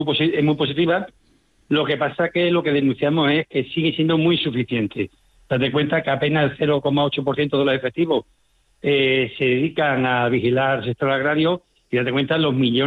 es muy positiva. Lo que pasa que lo que denunciamos es que sigue siendo muy insuficiente. Date cuenta que apenas el 0,8% de los efectivos se dedican a vigilar el sector agrario y date cuenta los millones